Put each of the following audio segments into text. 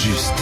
juste.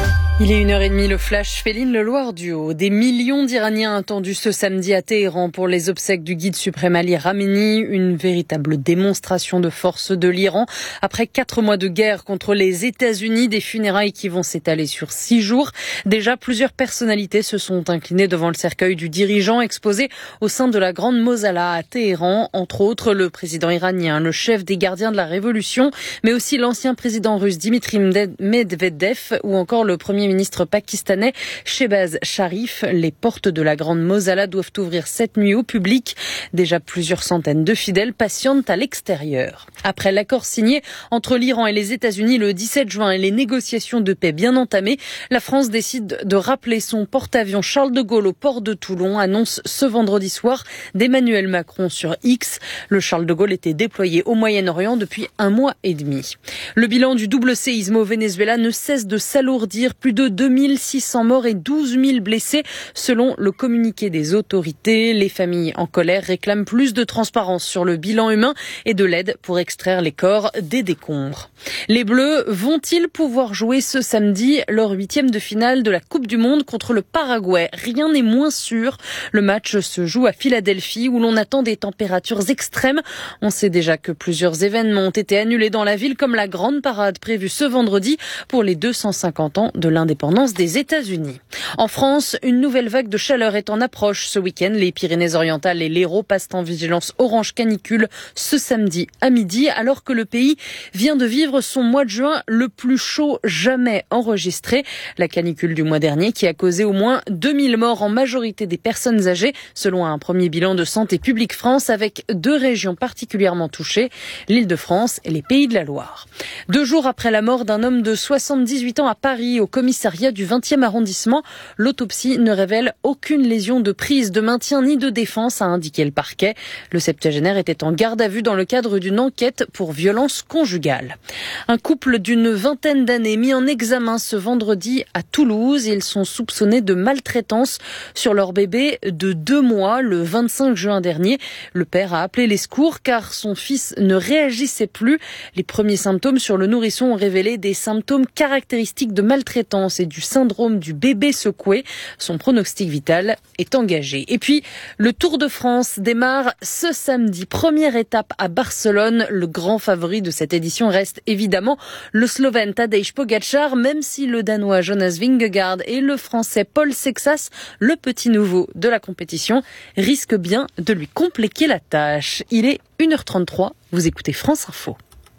Il est 1h30, le flash Féline Leloir du Haut. Des millions d'Iraniens attendus ce samedi à Téhéran pour les obsèques du guide suprême Ali Khamenei. Une véritable démonstration de force de l'Iran. Après 4 mois de guerre contre les États-Unis, des funérailles qui vont s'étaler sur 6 jours. Déjà, plusieurs personnalités se sont inclinées devant le cercueil du dirigeant exposé au sein de la Grande Mosala à Téhéran. Entre autres, le président iranien, le chef des gardiens de la Révolution, mais aussi l'ancien président russe Dimitri Medvedev ou encore le premier ministre pakistanais Shehbaz Sharif. Les portes de la Grande Mosala doivent ouvrir cette nuit au public. Déjà plusieurs centaines de fidèles patientent à l'extérieur. Après l'accord signé entre l'Iran et les États-Unis le 17 juin et les négociations de paix bien entamées, la France décide de rappeler son porte-avions Charles de Gaulle au port de Toulon, annonce ce vendredi soir d'Emmanuel Macron sur X. Le Charles de Gaulle était déployé au Moyen-Orient depuis 1 mois et demi. Le bilan du double séisme au Venezuela ne cesse de s'alourdir. Plus de 2600 morts et 12 000 blessés selon le communiqué des autorités. Les familles en colère réclament plus de transparence sur le bilan humain et de l'aide pour extraire les corps des décombres. Les Bleus vont-ils pouvoir jouer ce samedi leur 8e de finale de la Coupe du Monde contre le Paraguay? Rien n'est moins sûr. Le match se joue à Philadelphie où l'on attend des températures extrêmes. On sait déjà que plusieurs événements ont été annulés dans la ville comme la grande parade prévue ce vendredi pour les 250 ans de l'indépendance des États-Unis. En France, une nouvelle vague de chaleur est en approche ce week-end. Les Pyrénées-Orientales et l'Hérault passent en vigilance orange canicule ce samedi à midi, alors que le pays vient de vivre son mois de juin le plus chaud jamais enregistré. La canicule du mois dernier qui a causé au moins 2000 morts, en majorité des personnes âgées, selon un premier bilan de Santé publique France, avec 2 régions particulièrement touchées, l'Île-de-France et les Pays de la Loire. 2 jours après la mort d'un homme de 78 ans à Paris, au commissariat du 20e arrondissement, l'autopsie ne révèle aucune lésion de prise, de maintien ni de défense, a indiqué le parquet. Le septuagénaire était en garde à vue dans le cadre d'une enquête pour violence conjugale. Un couple d'une vingtaine d'années mis en examen ce vendredi à Toulouse. Ils sont soupçonnés de maltraitance sur leur bébé de 2 mois le 25 juin dernier. Le père a appelé les secours car son fils ne réagissait plus. Les premiers symptômes sur le nourrisson ont révélé des symptômes caractéristiques de maltraitance et du syndrome du bébé secoué. Son pronostic vital est engagé. Et puis, le Tour de France démarre ce samedi. Première étape à Barcelone. Le grand favori de cette édition reste évidemment le Slovène Tadej Pogačar, même si le Danois Jonas Vingegaard et le Français Paul Sexas, le petit nouveau de la compétition, risquent bien de lui compliquer la tâche. Il est 1h33, vous écoutez France Info.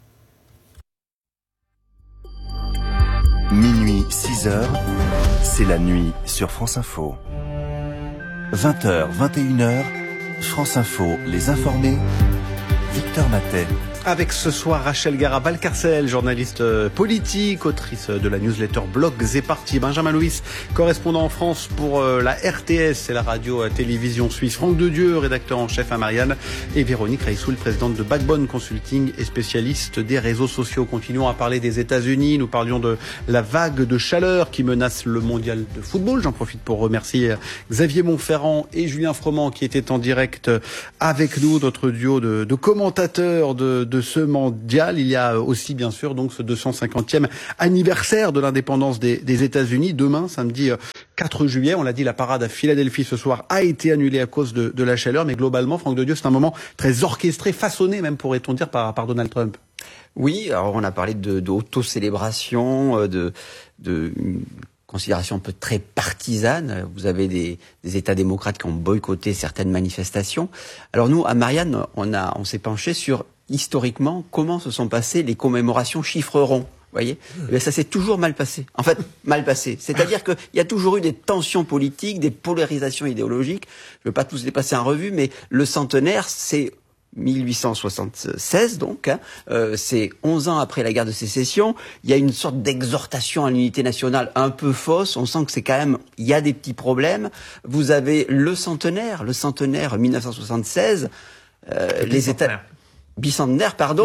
Minuit, 6h, c'est la nuit sur France Info. 20h, 21h, France Info, les informés, Victor Matet. Avec ce soir Rachel Gara-Valcarcel, journaliste politique, autrice de la newsletter Blogs et Partis, Benjamin Louis, correspondant en France pour la RTS, c'est la radio-télévision suisse, Franck Dedieu, rédacteur en chef à Marianne, et Véronique Reissoul, présidente de Backbone Consulting et spécialiste des réseaux sociaux. Continuons à parler des États-Unis. Nous parlions de la vague de chaleur qui menace le mondial de football. J'en profite pour remercier Xavier Montferrand et Julien Froment qui étaient en direct avec nous, notre duo de commentateurs de ce mondial. Il y a aussi bien sûr donc ce 250e anniversaire de l'indépendance des États-Unis. Demain, samedi 4 juillet, on l'a dit, la parade à Philadelphie ce soir a été annulée à cause de la chaleur. Mais globalement, Franck Dedieu, c'est un moment très orchestré, façonné même pourrait-on dire par Donald Trump. Oui, alors on a parlé d'auto-célébration, de considération un peu très partisane. Vous avez des États démocrates qui ont boycotté certaines manifestations. Alors nous, à Marianne, on s'est penché sur historiquement comment se sont passées les commémorations chiffres ronds. Vous voyez, eh bien, ça s'est toujours mal passé. En fait, mal passé. C'est-à-dire qu'il y a toujours eu des tensions politiques, des polarisations idéologiques. Je ne veux pas tous les passer en revue, mais le centenaire, c'est 1876 donc, c'est 11 ans après la guerre de sécession. Il y a une sorte d'exhortation à l'unité nationale un peu fausse. On sent que c'est quand même, il y a des petits problèmes. Vous avez le centenaire 1976. Les États bicentenaire, pardon.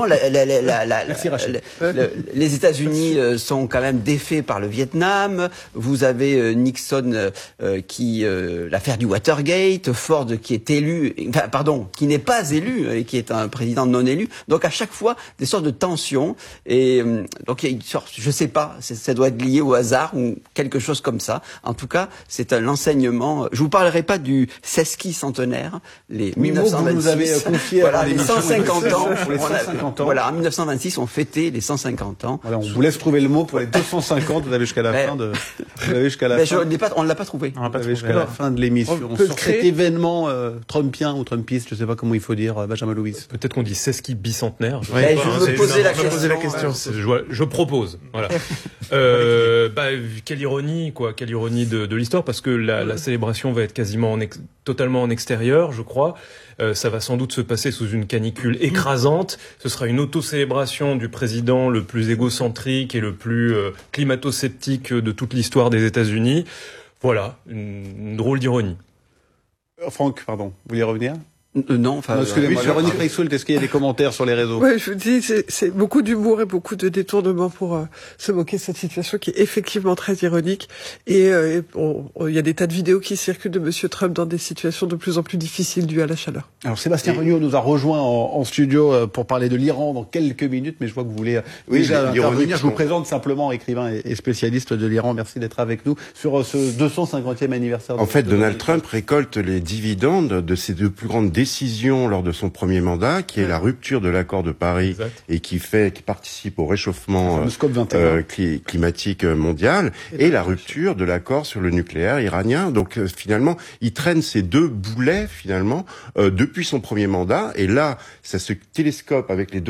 Les États-Unis sont quand même défaits par le Vietnam. Vous avez Nixon qui l'affaire du Watergate, Ford qui est élu, qui n'est pas élu et qui est un président non élu. Donc à chaque fois des sortes de tensions et donc il y a une sorte, je sais pas, ça doit être lié au hasard ou quelque chose comme ça. En tout cas, c'est un enseignement. Je vous parlerai pas du sesquicentenaire, les 1926. Vous nous avez confié voilà, les 150 ans. Pour les 150 ans. Voilà, en 1926, on fêtait les 150 ans. Voilà, on vous laisse trouver le mot pour les 250. Vous avez jusqu'à la fin de. Vous avez jusqu'à la fin. On ne l'a pas trouvé. Vous avez jusqu'à la fin de l'émission. Sur cet événement trumpien ou trumpiste, je sais pas comment il faut dire, Benjamin Louis. Peut-être qu'on dit sesqui bicentenaire. Je me posais la question. Je propose. Voilà. Quelle ironie, quoi. Quelle ironie de l'histoire, parce que la célébration va être quasiment totalement en extérieur, je crois. Ça va sans doute se passer sous une canicule écrasante. Ce sera une auto-célébration du président le plus égocentrique et le plus climato-sceptique de toute l'histoire des États-Unis. Voilà, une drôle d'ironie. Franck, pardon, vous voulez revenir ? Non, excusez-moi, Véronique Reissoult, est-ce qu'il y a des commentaires sur les réseaux? Oui, je vous dis, c'est beaucoup d'humour et beaucoup de détournements pour se moquer de cette situation qui est effectivement très ironique. Et il y a des tas de vidéos qui circulent de Monsieur Trump dans des situations de plus en plus difficiles dues à la chaleur. Alors Sébastien Regnault nous a rejoint en studio pour parler de l'Iran dans quelques minutes, mais je vois que vous voulez déjà intervenir. Je vous présente simplement écrivain et spécialiste de l'Iran. Merci d'être avec nous sur ce 250e anniversaire. En fait, Donald Trump récolte les dividendes de ses deux plus grandes décision lors de son premier mandat, qui est la rupture de l'accord de Paris. Exact. Et qui participe au réchauffement climatique mondial, et la rupture de l'accord sur le nucléaire iranien. Donc finalement, il traîne ces deux boulets finalement depuis son premier mandat, et là, ça se télescope avec les le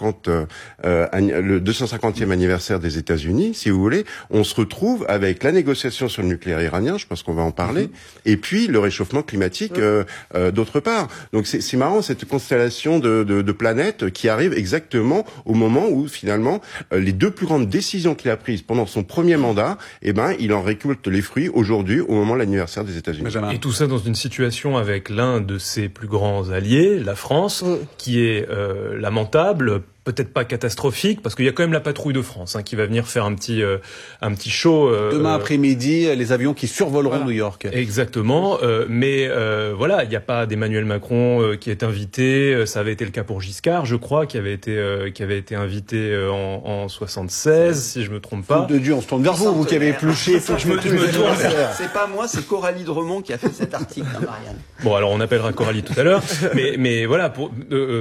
250e anniversaire des États-Unis, si vous voulez. On se retrouve avec la négociation sur le nucléaire iranien, je pense qu'on va en parler, et puis le réchauffement climatique d'autre part. Donc c'est marrant, cette constellation de planètes qui arrive exactement au moment où finalement les deux plus grandes décisions qu'il a prises pendant son premier mandat, il en récolte les fruits aujourd'hui au moment de l'anniversaire des États-Unis. Et tout ça dans une situation avec l'un de ses plus grands alliés, la France, qui est lamentable. Peut-être pas catastrophique, parce qu'il y a quand même la patrouille de France qui va venir faire un petit show. Demain après-midi, les avions qui survoleront New York. Exactement, mais il n'y a pas d'Emmanuel Macron qui est invité. Ça avait été le cas pour Giscard, je crois, qui avait été invité en 76, si je me trompe pas. De Dieu, on se tourne vers vous qui avez épluché. Je me tourne. C'est pas moi, c'est Coralie Dremont qui a fait cet article, Marianne. Bon, alors on appellera Coralie tout à l'heure, mais voilà, pour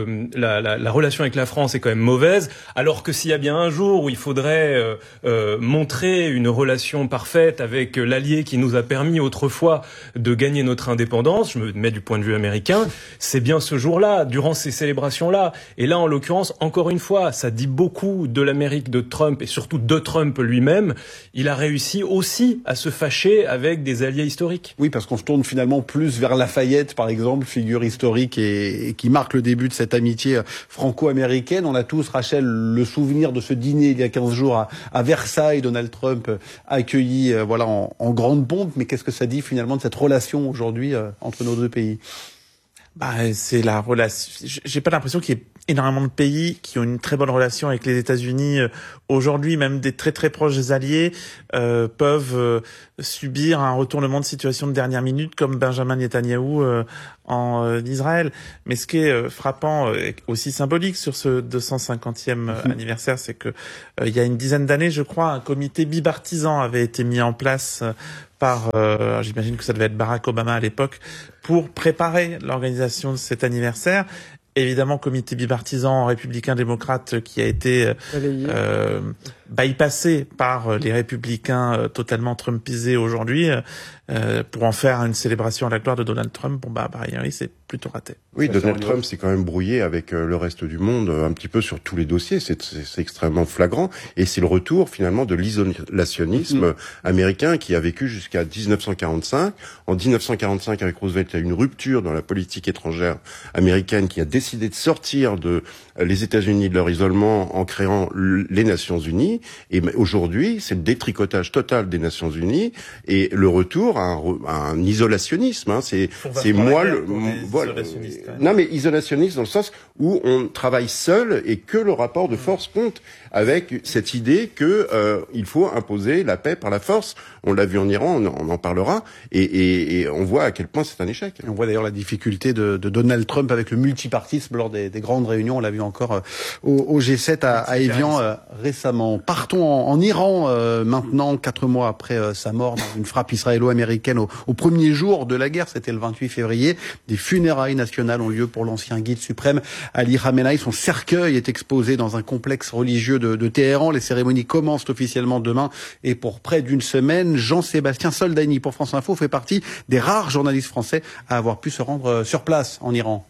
la relation avec la France est quand même mauvaise, alors que s'il y a bien un jour où il faudrait montrer une relation parfaite avec l'allié qui nous a permis autrefois de gagner notre indépendance, je me mets du point de vue américain, c'est bien ce jour-là, durant ces célébrations-là. Et là, en l'occurrence, encore une fois, ça dit beaucoup de l'Amérique de Trump et surtout de Trump lui-même. Il a réussi aussi à se fâcher avec des alliés historiques. Oui, parce qu'on se tourne finalement plus vers Lafayette, par exemple, figure historique et qui marque le début de cette amitié franco-américaine. On a tous, Rachel, le souvenir de ce dîner il y a 15 jours à Versailles, Donald Trump accueilli en grande pompe. Mais qu'est-ce que ça dit finalement de cette relation aujourd'hui entre nos deux pays? C'est la relation. J'ai pas l'impression qu'il y ait énormément de pays qui ont une très bonne relation avec les États-Unis aujourd'hui. Même des très très proches alliés peuvent subir un retournement de situation de dernière minute, comme Benjamin Netanyahou en Israël. Mais ce qui est frappant et aussi symbolique sur ce 250e anniversaire, c'est que il y a une dizaine d'années, je crois, un comité bipartisan avait été mis en place par, j'imagine que ça devait être Barack Obama à l'époque, pour préparer l'organisation de cet anniversaire. Évidemment, comité bipartisan républicain-démocrate qui a été bypassé par les républicains totalement trumpisés aujourd'hui pour en faire une célébration à la gloire de Donald Trump. Oui, c'est plutôt raté. Oui, Donald Trump s'est quand même brouillé avec le reste du monde un petit peu sur tous les dossiers. C'est extrêmement flagrant. Et c'est le retour finalement de l'isolationnisme américain qui a vécu jusqu'à 1945. En 1945, avec Roosevelt, il y a eu une rupture dans la politique étrangère américaine qui a décidé de sortir les États-Unis de leur isolement en créant les Nations Unies. États-Unis. Et aujourd'hui, c'est le détricotage total des Nations Unies et le retour à un isolationnisme. Hein. C'est moi le voilà. Non, mais isolationniste dans le sens où on travaille seul et que le rapport de force compte, avec cette idée que il faut imposer la paix par la force. On l'a vu en Iran, on en parlera, et on voit à quel point c'est un échec. Et on voit d'ailleurs la difficulté de Donald Trump avec le multipartisme lors des grandes réunions. On l'a vu encore au G7 à Évian récemment. Partons en Iran maintenant, 4 mois après sa mort dans une frappe israélo-américaine au premier jour de la guerre. C'était le 28 février. Des funérailles nationales ont lieu pour l'ancien guide suprême Ali Khamenei. Son cercueil est exposé dans un complexe religieux de Téhéran. Les cérémonies commencent officiellement demain et pour près d'une semaine. Jean-Sébastien Soldani pour France Info fait partie des rares journalistes français à avoir pu se rendre sur place en Iran.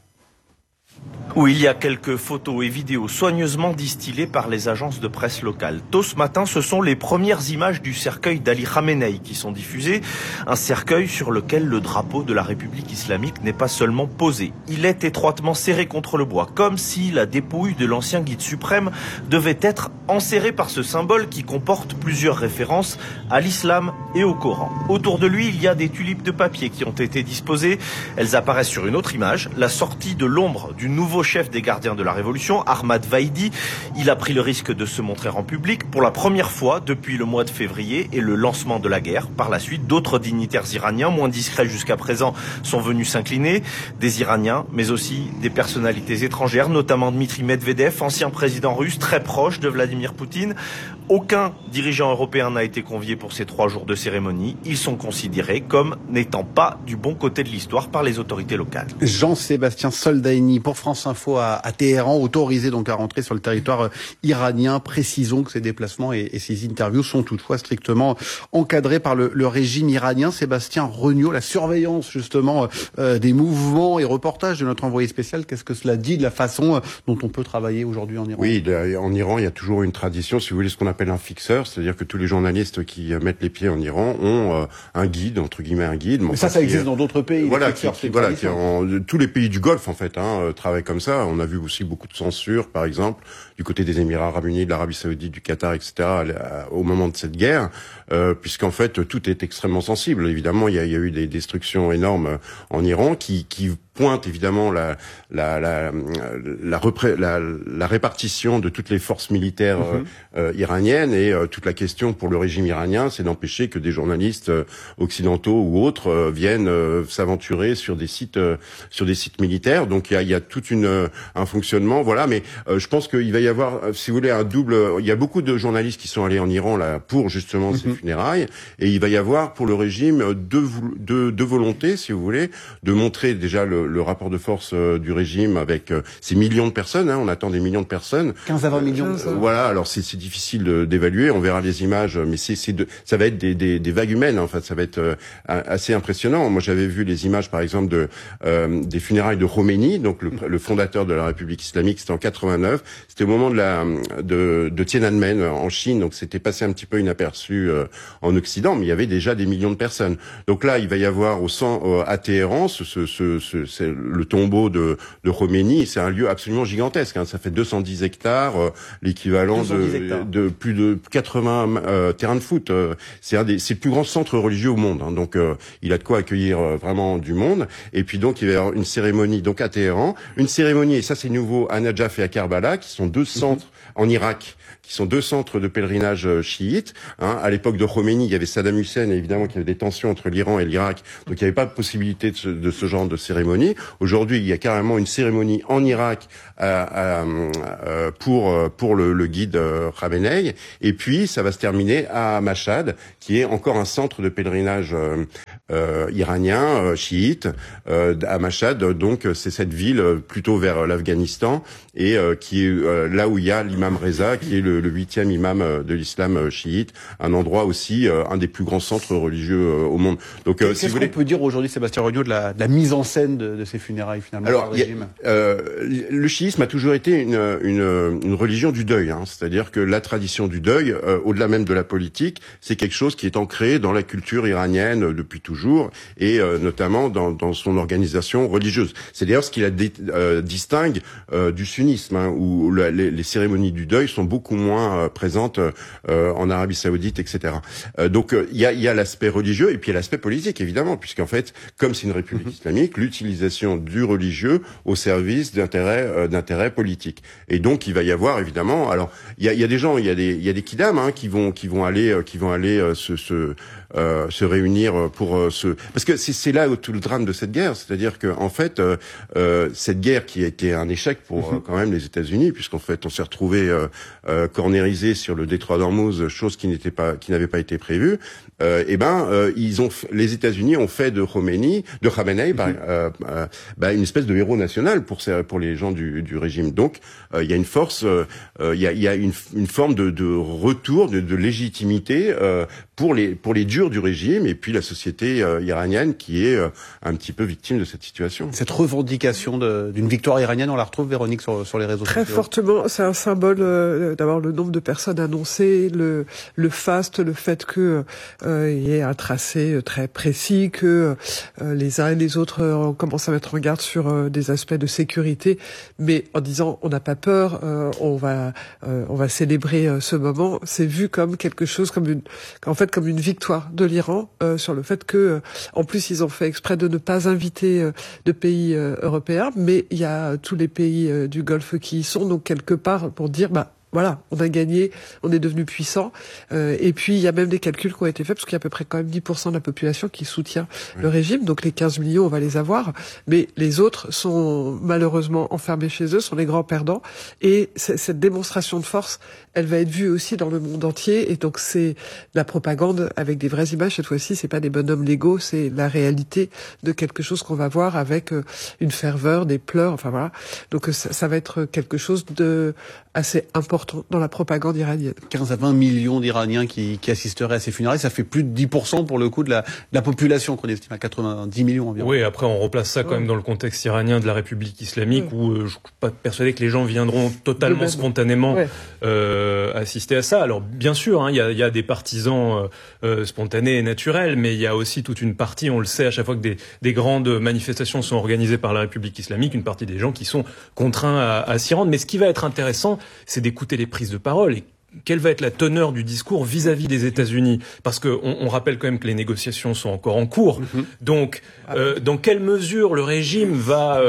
Où il y a quelques photos et vidéos soigneusement distillées par les agences de presse locales. Tôt ce matin, ce sont les premières images du cercueil d'Ali Khamenei qui sont diffusées. Un cercueil sur lequel le drapeau de la République islamique n'est pas seulement posé. Il est étroitement serré contre le bois, comme si la dépouille de l'ancien guide suprême devait être enserrée par ce symbole qui comporte plusieurs références à l'islam et au Coran. Autour de lui, il y a des tulipes de papier qui ont été disposées. Elles apparaissent sur une autre image, la sortie de l'ombre du nouveau chef des gardiens de la Révolution, Ahmad Vaidi. Il a pris le risque de se montrer en public pour la première fois depuis le mois de février et le lancement de la guerre. Par la suite, d'autres dignitaires iraniens, moins discrets jusqu'à présent, sont venus s'incliner. Des Iraniens, mais aussi des personnalités étrangères, notamment Dmitri Medvedev, ancien président russe, très proche de Vladimir Poutine. Aucun dirigeant européen n'a été convié pour ces 3 jours de cérémonie. Ils sont considérés comme n'étant pas du bon côté de l'histoire par les autorités locales. Jean-Sébastien Soldani pour France Info à Téhéran, autorisé donc à rentrer sur le territoire iranien. Précisons que ces déplacements et ces interviews sont toutefois strictement encadrés par le régime iranien. Sébastien Regnault, la surveillance justement des mouvements et reportages de notre envoyé spécial, qu'est-ce que cela dit de la façon dont on peut travailler aujourd'hui en Iran? Oui, en Iran, il y a toujours une tradition, si vous voulez, ce qu'on appelle un fixeur, c'est-à-dire que tous les journalistes qui mettent les pieds en Iran ont un guide, entre guillemets un guide. Mais ça existe dans d'autres pays. Voilà, tous les pays du Golfe en fait travaillent comme ça. On a vu aussi beaucoup de censure, par exemple, du côté des Émirats Arabes Unis, de l'Arabie Saoudite, du Qatar, etc. Au moment de cette guerre, puisqu'en fait tout est extrêmement sensible. Évidemment, il y a eu des destructions énormes en Iran qui pointe évidemment la répartition de toutes les forces militaires iraniennes et toute la question pour le régime iranien, c'est d'empêcher que des journalistes occidentaux ou autres viennent s'aventurer sur des sites militaires. Donc il y a tout un fonctionnement, voilà. Mais je pense qu'il va y avoir, si vous voulez, un double. Il y a beaucoup de journalistes qui sont allés en Iran là pour justement ces funérailles, et il va y avoir pour le régime deux volontés, si vous voulez, de montrer déjà le rapport de force du régime avec ces millions de personnes. On attend des millions de personnes. 15 à 20 millions. Voilà. Alors c'est difficile d'évaluer. On verra les images, mais ça va être des vagues humaines. En fait, ça va être assez impressionnant. Moi, j'avais vu les images, par exemple, des funérailles de Khomeini, donc le fondateur de la République islamique. C'était en 89. C'était au moment de Tiananmen en Chine. Donc c'était passé un petit peu inaperçu en Occident, mais il y avait déjà des millions de personnes. Donc là, il va y avoir à Téhéran c'est le tombeau de Khomeini. C'est un lieu absolument gigantesque. Ça fait 210 hectares, l'équivalent de plus de 80 terrains de foot. C'est le plus grand centre religieux au monde. Donc il a de quoi accueillir vraiment du monde. Et puis donc il va y avoir une cérémonie donc à Téhéran, une cérémonie, et ça c'est nouveau, à Najaf et à Karbala, qui sont 2 centres en Irak, qui sont 2 centres de pèlerinage chiites. À l'époque de Khomeini, il y avait Saddam Hussein, évidemment, qu'il y avait des tensions entre l'Iran et l'Irak, donc il n'y avait pas de possibilité de ce genre de cérémonie. Aujourd'hui, il y a carrément une cérémonie en Irak pour le guide Khamenei, et puis ça va se terminer à Mashhad, qui est encore un centre de pèlerinage iranien chiite à Mashhad. Donc c'est cette ville plutôt vers l'Afghanistan, et qui est là où il y a l'imam Reza, qui est le 8e imam de l'islam chiite, un endroit aussi, un des plus grands centres religieux au monde. Donc, qu'est-ce qu'on peut dire aujourd'hui, Sébastien Regnault, de la mise en scène de ces funérailles finalement? Alors, le chiisme a toujours été une religion du deuil, c'est-à-dire que la tradition du deuil, au-delà même de la politique, c'est quelque chose qui est ancré dans la culture iranienne depuis toujours. toujours, et notamment dans son organisation religieuse. C'est d'ailleurs ce qui la distingue du sunnisme, hein, où les cérémonies du deuil sont beaucoup moins présentes en Arabie Saoudite, etc. Donc il y a l'aspect religieux et puis il y a l'aspect politique, évidemment, puisqu'en fait, comme c'est une république islamique, l'utilisation du religieux au service d'intérêts politiques. Et donc il va y avoir évidemment, alors il y a des gens, il y a des kidam, hein, qui vont aller se réunir pour parce que c'est là tout le drame de cette guerre, c'est-à-dire que en fait cette guerre qui a été un échec pour quand même les États-Unis, puisqu'en fait on s'est retrouvé cornérisé sur le détroit d'Ormuz, chose qui n'avait pas été prévue. Les États-Unis ont fait de Khamenei une espèce de héros national pour les gens du régime. Donc il y a une force, il y a une forme de retour de légitimité pour les durs du régime, et puis la société iranienne qui est un petit peu victime de cette situation. Cette revendication d'une victoire iranienne, on la retrouve, Véronique, sur les réseaux sociaux. Très fortement, c'est un symbole d'avoir le nombre de personnes annoncées, le faste, le fait que il y ait un tracé très précis, que les uns et les autres on commence à mettre en garde sur des aspects de sécurité, mais en disant on n'a pas peur, on va célébrer ce moment. C'est vu comme quelque chose, comme une victoire de l'Iran sur le fait que, en plus, ils ont fait exprès de ne pas inviter de pays européens, mais il y a tous les pays du Golfe qui y sont, donc quelque part pour dire, voilà, on a gagné, on est devenu puissant. Et puis, il y a même des calculs qui ont été faits, parce qu'il y a à peu près quand même 10% de la population qui soutient le régime. Donc, les 15 millions, on va les avoir. Mais les autres sont malheureusement enfermés chez eux, sont les grands perdants. Et cette démonstration de force, elle va être vue aussi dans le monde entier. Et donc, c'est la propagande avec des vraies images. Cette fois-ci, c'est pas des bonhommes Lego, c'est la réalité de quelque chose qu'on va voir avec une ferveur, des pleurs, enfin voilà. Donc, ça va être quelque chose de assez important dans la propagande iranienne. 15 à 20 millions d'Iraniens qui assisteraient à ces funérailles, ça fait plus de 10% pour le coup de la population qu'on estime à 90 millions environ. Oui, après on replace ça quand même dans le contexte iranien de la République islamique où je suis pas persuadé que les gens viendront totalement spontanément assister à ça. Alors bien sûr, il y a des partisans spontanés et naturels, mais il y a aussi toute une partie, on le sait à chaque fois que des grandes manifestations sont organisées par la République islamique, une partie des gens qui sont contraints à s'y rendre. Mais ce qui va être intéressant, c'est d'écouter les prises de parole et quelle va être la teneur du discours vis-à-vis des États-Unis, parce que on rappelle quand même que les négociations sont encore en cours. Donc, dans quelle mesure le régime va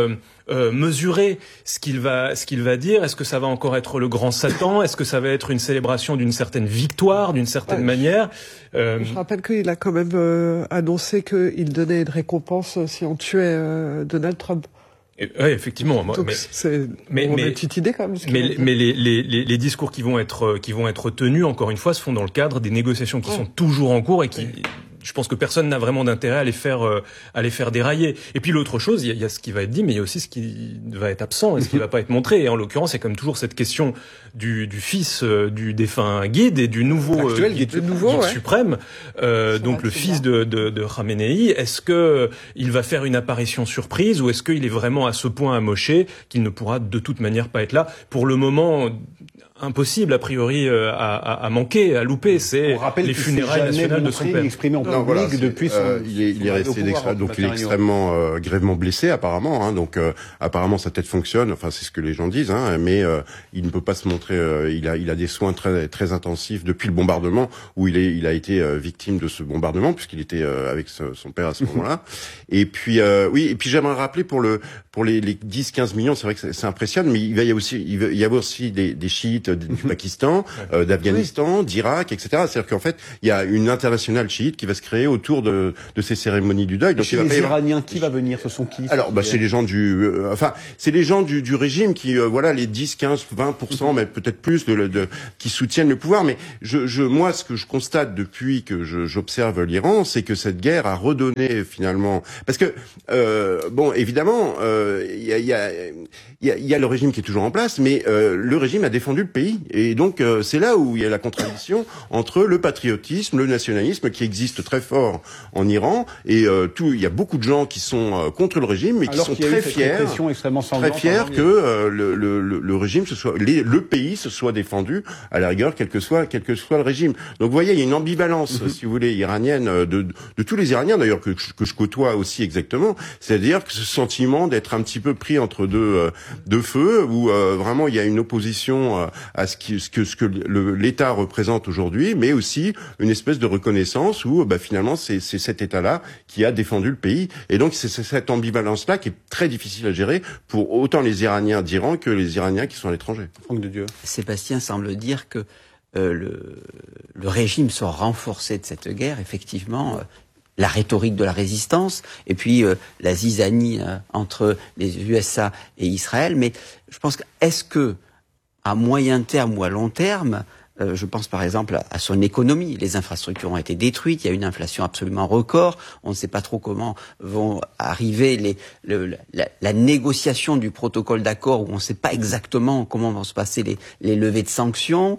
mesurer ce qu'il va dire? Est-ce que ça va encore être le grand Satan? Est-ce que ça va être une célébration d'une certaine victoire, d'une certaine manière? Je rappelle qu'il a quand même annoncé qu'il donnait une récompense si on tuait Donald Trump. Oui, effectivement. Donc, mais on a une petite idée quand même. Mais les discours qui vont être tenus, encore une fois, se font dans le cadre des négociations qui sont toujours en cours et qui, je pense que personne n'a vraiment d'intérêt à les faire dérailler. Et puis l'autre chose, il y a ce qui va être dit, mais il y a aussi ce qui va être absent et ce qui va pas être montré. Et en l'occurrence, il y a comme toujours cette question du fils du défunt guide et du nouveau guide suprême, donc le fils de Khamenei. Est-ce que il va faire une apparition surprise ou est-ce qu'il est vraiment à ce point amoché qu'il ne pourra de toute manière pas être là? Pour le moment, impossible a priori à manquer, à louper. C'est les funérailles nationales de son père. Depuis il est resté donc il est extrêmement grièvement blessé apparemment. Hein, donc apparemment sa tête fonctionne. Enfin c'est ce que les gens disent. Hein, mais il ne peut pas se montrer. Il a des soins très très intensifs depuis le bombardement où il a été victime de ce bombardement puisqu'il était avec son père à ce moment-là. Et puis et puis j'aimerais rappeler pour les 10-15 millions, c'est vrai que ça impressionne, mais il va y avoir aussi des chiites du Pakistan, d'Afghanistan, d'Irak, etc. C'est-à-dire qu'en fait, il y a une internationale chiite qui va se créer autour de ces cérémonies du deuil. Donc chez les Iraniens, qui va venir? Ce sont qui? Alors, c'est les gens c'est les gens du régime qui, les 10, 15, 20%, mais peut-être plus qui soutiennent le pouvoir. Mais moi, ce que je constate depuis que j'observe l'Iran, c'est que cette guerre a redonné finalement, parce que évidemment, il y a le régime qui est toujours en place, mais le régime a défendu le pays. pays. Et donc c'est là où il y a la contradiction entre le patriotisme, le nationalisme qui existe très fort en Iran, et il y a beaucoup de gens qui sont contre le régime, mais qui sont très fiers que le régime le pays se soit défendu à la rigueur, quel que soit le régime. Donc vous voyez, il y a une ambivalence, si vous voulez, iranienne de tous les Iraniens d'ailleurs que je côtoie aussi exactement. C'est-à-dire que ce sentiment d'être un petit peu pris entre deux feux, où vraiment il y a une opposition à ce que l'État représente aujourd'hui, mais aussi une espèce de reconnaissance où finalement c'est cet État-là qui a défendu le pays. Et donc c'est cette ambivalence-là qui est très difficile à gérer pour autant les Iraniens d'Iran que les Iraniens qui sont à l'étranger. Franck de Dieu. Sébastien semble dire que le régime sort renforcé de cette guerre, effectivement. La rhétorique de la résistance, et puis la zizanie entre les USA et Israël. Mais je pense est-ce que, à moyen terme ou à long terme, je pense par exemple à son économie, les infrastructures ont été détruites, il y a une inflation absolument record, on ne sait pas trop comment vont arriver la négociation du protocole d'accord, où on ne sait pas exactement comment vont se passer les levées de sanctions,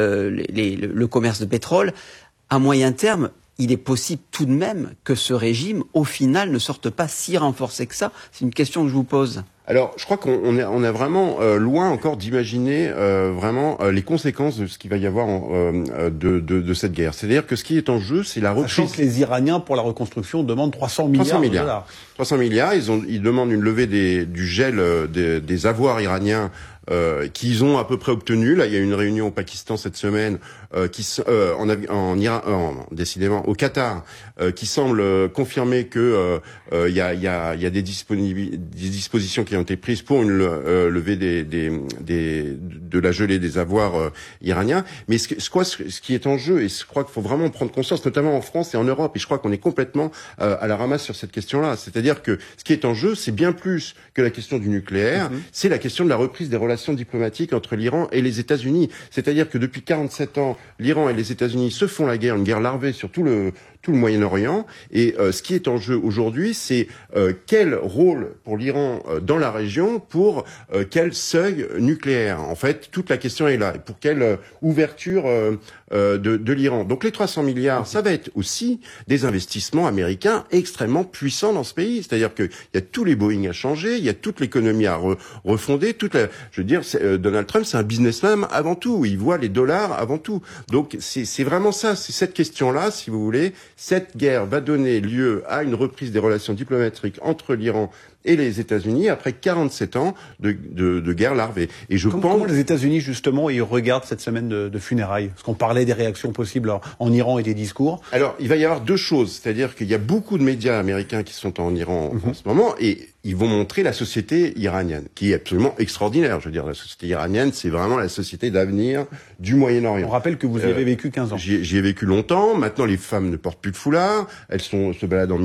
le commerce de pétrole. À moyen terme, il est possible tout de même que ce régime, au final, ne sorte pas si renforcé que ça. C'est une question que je vous pose. Alors, je crois qu'on est vraiment loin encore d'imaginer vraiment les conséquences de ce qu'il va y avoir de cette guerre. C'est-à-dire que ce qui est en jeu, c'est la reprise. Sachant que les Iraniens, pour la reconstruction, demandent 300 milliards de dollars. 300 milliards, ils demandent une levée du gel des avoirs iraniens qu'ils ont à peu près obtenu. Là, il y a une réunion au Pakistan cette semaine, en Iran, décidément au Qatar, qui semble confirmer que il y a des dispositions qui ont été prises pour une levée de la gelée des avoirs iraniens. Mais ce qui est en jeu, et je crois qu'il faut vraiment prendre conscience, notamment en France et en Europe, et je crois qu'on est complètement à la ramasse sur cette question-là. C'est-à-dire que ce qui est en jeu, c'est bien plus que la question du nucléaire, c'est la question de la reprise des relations diplomatiques entre l'Iran et les États-Unis. C'est-à-dire que depuis 47 ans, l'Iran et les États-Unis se font la guerre, une guerre larvée sur tout le Moyen-Orient. Et ce qui est en jeu aujourd'hui, c'est quel rôle pour l'Iran dans la région, pour quel seuil nucléaire. En fait, toute la question est là. Pour quelle ouverture de l'Iran. Donc les 300 milliards, ça va être aussi des investissements américains extrêmement puissants dans ce pays. C'est-à-dire qu'il y a tous les Boeing à changer, il y a toute l'économie à refonder. Donald Trump, c'est un businessman avant tout. Il voit les dollars avant tout. Donc c'est vraiment ça. C'est cette question-là, si vous voulez. Cette guerre va donner lieu à une reprise des relations diplomatiques entre l'Iran et les États-Unis après 47 ans de guerre larvée. Et comment les États-Unis, justement, ils regardent cette semaine de funérailles? Parce qu'on parlait des réactions possibles en Iran et des discours. Alors, il va y avoir deux choses. C'est-à-dire qu'il y a beaucoup de médias américains qui sont en Iran en ce moment, et ils vont montrer la société iranienne, qui est absolument extraordinaire. Je veux dire, la société iranienne, c'est vraiment la société d'avenir du Moyen-Orient. On rappelle que vous y avez vécu 15 ans. J'y ai vécu longtemps. Maintenant, les femmes ne portent plus de foulard. Elles se baladent en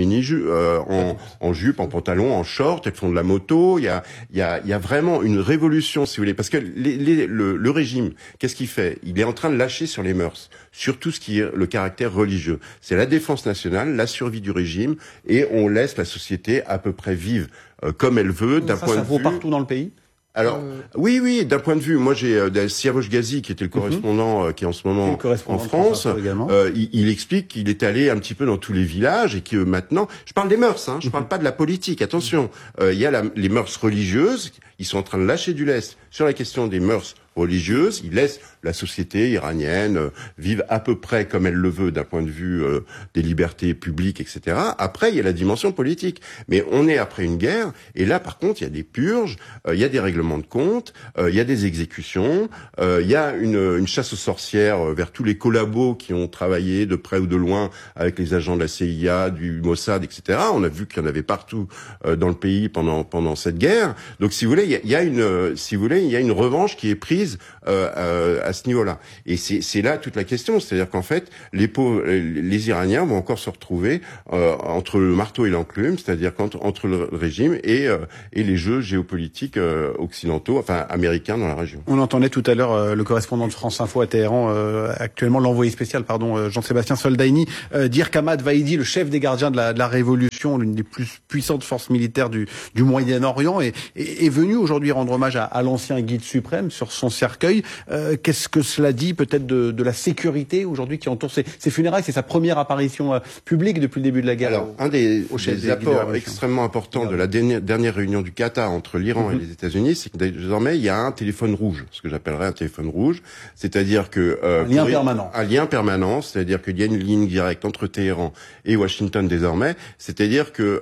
en jupe, en pantalon, en short. Elles font de la moto. Il y a vraiment une révolution, si vous voulez. Parce que le régime, qu'est-ce qu'il fait? Il est en train de lâcher sur les mœurs, sur tout ce qui est le caractère religieux. C'est la défense nationale, la survie du régime, et on laisse la société à peu près vivre comme elle veut, d'un point de vue. Ça vaut partout dans le pays? Alors, oui, d'un point de vue, moi j'ai Siavosh Ghazi, qui était le correspondant, qui est en ce moment en France, il explique qu'il est allé un petit peu dans tous les villages, et que maintenant, je parle des mœurs, je parle pas de la politique, attention, il y a les mœurs religieuses, ils sont en train de lâcher du lest sur la question des mœurs religieuses, ils laissent la société iranienne vivre à peu près comme elle le veut d'un point de vue des libertés publiques, etc. Après, il y a la dimension politique. Mais on est après une guerre, et là, par contre, il y a des purges, il y a des règlements de compte, il y a des exécutions, il y a une chasse aux sorcières vers tous les collabos qui ont travaillé de près ou de loin avec les agents de la CIA, du Mossad, etc. On a vu qu'il y en avait partout dans le pays pendant cette guerre. Donc, si vous voulez, il y a une revanche qui est prise à ce niveau-là. Et c'est là toute la question, c'est-à-dire qu'en fait, les Iraniens vont encore se retrouver entre le marteau et l'enclume, c'est-à-dire entre le régime et les jeux géopolitiques occidentaux, enfin américains dans la région. On entendait tout à l'heure le correspondant de France Info à Téhéran, actuellement l'envoyé spécial, Jean-Sébastien Soldaini, dire qu'Ahmad Vaidi, le chef des gardiens de la révolution, l'une des plus puissantes forces militaires du Moyen-Orient, est venu aujourd'hui rendre hommage à l'ancien guide suprême sur son cercueil. Qu'est-ce que cela dit peut-être de la sécurité aujourd'hui qui entoure ses funérailles? C'est sa première apparition publique depuis le début de la guerre. Alors, un des apports extrêmement importants de la dernière réunion du Qatar entre l'Iran et les États-Unis, c'est que désormais il y a un téléphone rouge, ce que j'appellerais un téléphone rouge, c'est-à-dire que un lien permanent, c'est-à-dire qu'il y a une ligne directe entre Téhéran et Washington désormais, c'est-à-dire que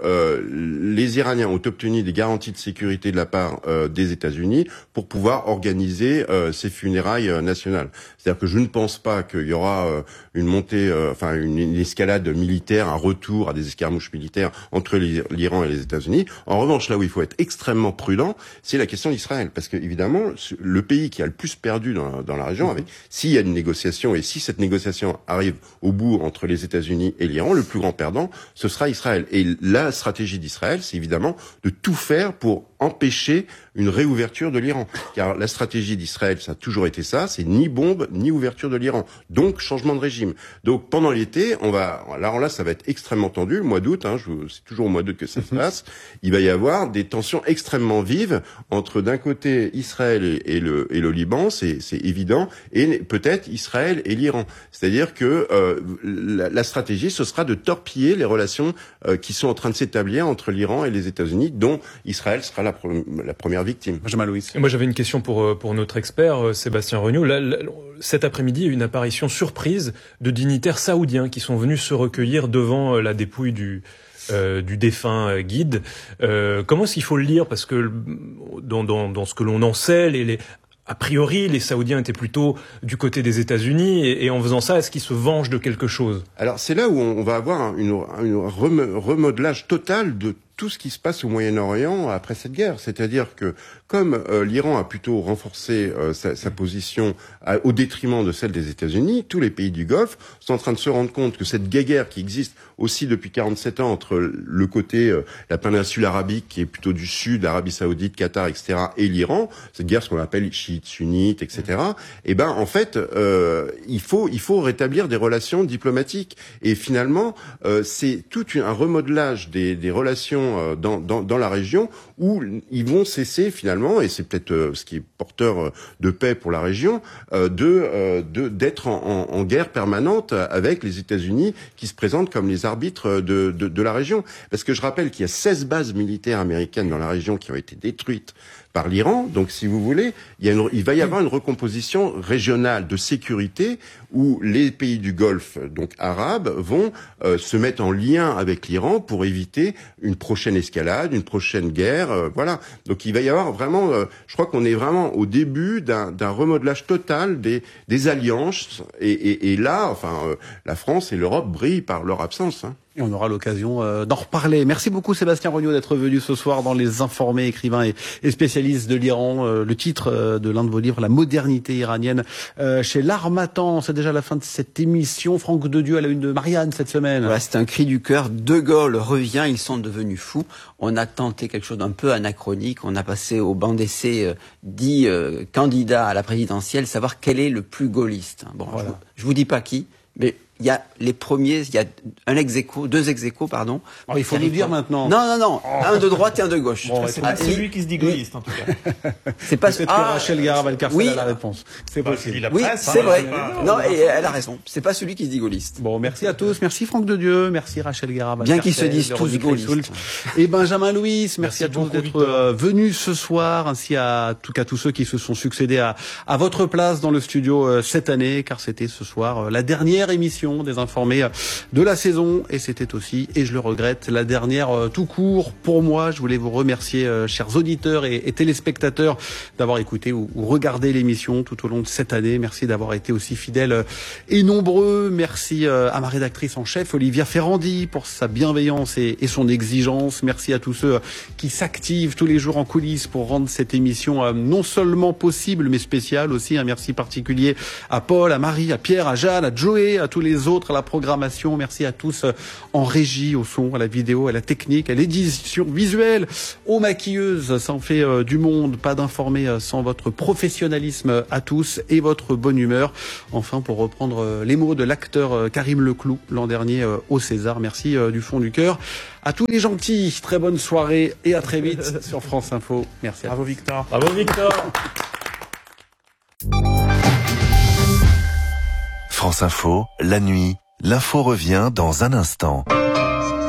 les Iraniens ont obtenu des garanties de sécurité de la part des États-Unis pour pouvoir organiser ces funérailles nationales. C'est-à-dire que je ne pense pas qu'il y aura une montée, une escalade militaire, un retour à des escarmouches militaires entre l'Iran et les États-Unis. En revanche, là où il faut être extrêmement prudent, c'est la question d'Israël, parce que évidemment, le pays qui a le plus perdu dans la région, s'il y a une négociation et si cette négociation arrive au bout entre les États-Unis et l'Iran, le plus grand perdant, ce sera Israël. Et la stratégie d'Israël, c'est évidemment de tout faire pour empêcher une réouverture de l'Iran. Car la stratégie d'Israël, ça a toujours été ça, c'est ni bombe, ni ouverture de l'Iran. Donc, changement de régime. Donc, pendant l'été, là, ça va être extrêmement tendu, le mois d'août, c'est toujours au mois d'août que ça se passe. Il va y avoir des tensions extrêmement vives entre, d'un côté, Israël et le Liban, c'est évident, et peut-être Israël et l'Iran. C'est-à-dire que la stratégie, ce sera de torpiller les relations qui sont en train de s'établir entre l'Iran et les États-Unis, dont Israël sera la première victime. Benjamin Louis. Moi, j'avais une question pour notre expert, Sébastien Regnault. Cet après-midi, il y a eu une apparition surprise de dignitaires saoudiens qui sont venus se recueillir devant la dépouille du défunt guide. Comment est-ce qu'il faut le lire? Parce que dans ce que l'on en sait, a priori, les Saoudiens étaient plutôt du côté des États-Unis, et en faisant ça, est-ce qu'ils se vengent de quelque chose? Alors, c'est là où on va avoir un remodelage total de tout ce qui se passe au Moyen-Orient après cette guerre. C'est-à-dire que, comme l'Iran a plutôt renforcé sa position au détriment de celle des États-Unis, tous les pays du Golfe sont en train de se rendre compte que cette guerre qui existe aussi depuis 47 ans entre le côté, la péninsule arabique qui est plutôt du sud, l'Arabie Saoudite, Qatar, etc., et l'Iran, cette guerre, ce qu'on appelle chiites, sunnites, etc., en fait, il faut rétablir des relations diplomatiques. Et finalement, c'est tout un remodelage des relations dans la région où ils vont cesser finalement, et c'est peut-être ce qui est porteur de paix pour la région, d'être en guerre permanente avec les États-Unis qui se présentent comme les arbitres de la région. Parce que je rappelle qu'il y a 16 bases militaires américaines dans la région qui ont été détruites par l'Iran. Donc, si vous voulez, il va y avoir une recomposition régionale de sécurité où les pays du Golfe, donc arabes, vont se mettre en lien avec l'Iran pour éviter une prochaine escalade, une prochaine guerre. Voilà. Donc, il va y avoir vraiment, je crois qu'on est vraiment au début d'un remodelage total des alliances. Et là, la France et l'Europe brillent par leur absence. Et on aura l'occasion d'en reparler. Merci beaucoup Sébastien Regnault d'être venu ce soir dans Les Informés, écrivain et spécialiste de l'Iran. Le titre de l'un de vos livres, La modernité iranienne, chez l'Harmattan. C'est déjà la fin de cette émission. Franck Dedieu à la une de Marianne cette semaine. Voilà, c'est un cri du cœur. De Gaulle revient, ils sont devenus fous. On a tenté quelque chose d'un peu anachronique. On a passé au banc d'essai 10 candidats à la présidentielle, savoir quel est le plus gaulliste. Bon, voilà. Je vous dis pas qui, mais il y a les premiers, il y a deux ex-aequo, pardon. Oh, il faut nous dire maintenant. Non. Un de droite et un de gauche. Bon, c'est pas celui qui se dit gaulliste, en tout cas. C'est pas peut-être que Rachel Garabal-Carcel a la réponse. C'est possible. Oui, c'est vrai. Non, et elle a raison. C'est pas celui qui se dit gaulliste. Bon, merci à tous. Merci Franck Dedieu. Merci Rachel Garabal-Carcel. Bien qu'ils se disent tous gaullistes. Et Benjamin Louis. Merci à tous d'être venus ce soir, ainsi à tous ceux qui se sont succédés à votre place dans le studio cette année, car c'était ce soir la dernière émission émission des informés de la saison. Et c'était aussi, et je le regrette, la dernière tout court pour moi. Je voulais vous remercier, chers auditeurs et téléspectateurs, d'avoir écouté ou regardé l'émission tout au long de cette année. Merci d'avoir été aussi fidèles et nombreux. Merci à ma rédactrice en chef, Olivia Ferrandi, pour sa bienveillance et son exigence. Merci à tous ceux qui s'activent tous les jours en coulisses pour rendre cette émission non seulement possible, mais spéciale aussi. Un merci particulier à Paul, à Marie, à Pierre, à Jeanne, à Joey, à tous les autres, à la programmation. Merci à tous en régie, au son, à la vidéo, à la technique, à l'édition visuelle, aux maquilleuses. Ça en fait du monde. Pas d'informés sans votre professionnalisme à tous et votre bonne humeur. Enfin, pour reprendre les mots de l'acteur Karim Leclou l'an dernier au César, merci du fond du cœur à tous les gentils. Très bonne soirée et à très vite sur France Info. Merci à vous. Bravo Victor. Bravo Victor. France Info, la nuit, l'info revient dans un instant.